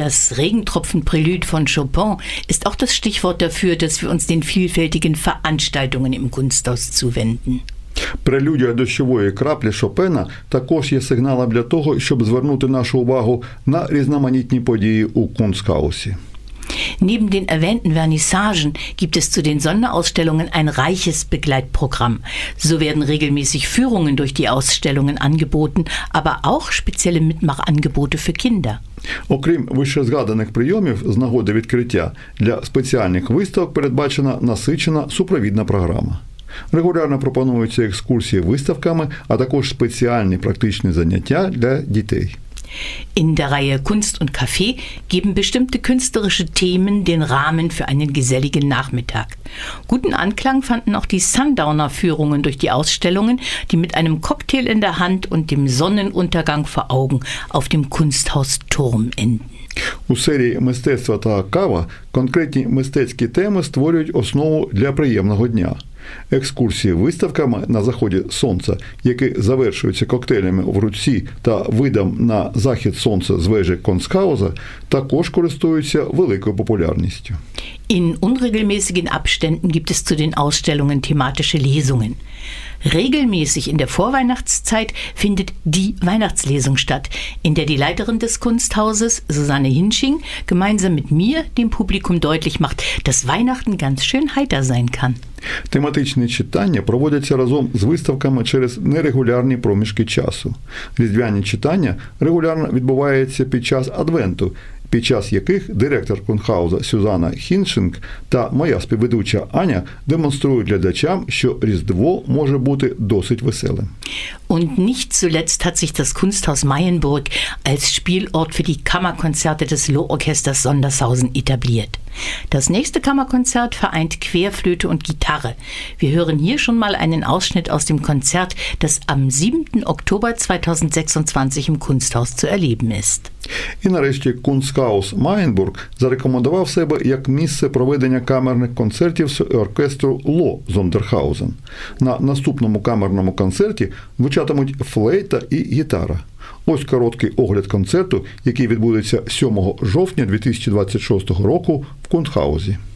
Das Regentropfen-Prälud von Chopin ist auch das Stichwort dafür, dass wir uns den vielfältigen Veranstaltungen im Kunsthaus zuwenden. Прелюдія дощової краплі Шопена також є сигналом для того, щоб звернути нашу увагу на різноманітні події у Kunsthausі. Neben den erwähnten Vernissagen gibt es zu den Sonderausstellungen ein reiches Begleitprogramm. So werden regelmäßig Führungen durch die Ausstellungen angeboten, aber auch spezielle Mitmachangebote für Kinder. Окрім вищезгаданих прийомів з нагоди відкриття, для спеціальних виставок передбачена насичена супровідна програма. Регулярно пропонуються екскурсії виставками, а також спеціальні практичні заняття для дітей. In der Reihe Kunst und Café geben bestimmte künstlerische Themen den Rahmen für einen geselligen Nachmittag. Guten Anklang fanden auch die Sundowner-Führungen durch die Ausstellungen, die mit einem Cocktail in der Hand und dem Sonnenuntergang vor Augen auf dem Kunsthausturm enden. У серії «Мистецтво та кава» конкретні мистецькі теми створюють основу для приємного дня. Екскурсії виставками на заході сонця, які завершуються коктейлями в руці та видом на захід сонця з вежі Kunsthaus, також користуються великою популярністю. In unregelmäßigen Abständen gibt es zu den Ausstellungen thematische Lesungen. Regelmäßig in der Vorweihnachtszeit findet die Weihnachtslesung statt, in der die Leiterin des Kunsthauses, Susanne Hinsching, gemeinsam mit mir dem Publikum deutlich macht, dass Weihnachten ganz schön heiter sein kann. Тематичні читання проводяться разом з виставками через нерегулярні проміжки часу. Різдвяні читання регулярно відбуваються під час Адвенту, під час яких директор Kunsthaus Сюзанна Хіншинг та моя співведуча Аня демонструють глядачам, що Різдво може бути досить веселим. Und nicht zuletzt hat sich das Kunsthaus Mayenburg als Spielort für die Kammerkonzerte des Lohorchesters Sondershausen etabliert. Das nächste Kammerkonzert vereint Querflöte und Gitarre. Wir hören hier schon mal einen Ausschnitt aus dem Konzert, das am 7. Oktober 2026 im Kunsthaus zu erleben ist. І нарешті Kunsthaus Mayenburg зарекомендував себе як місце проведення камерних концертів з оркестру Ло Зондерхаузен. На наступному камерному концерті звучатимуть флейта і гітара. Ось короткий огляд концерту, який відбудеться 7 жовтня 2026 року в Kunsthausі.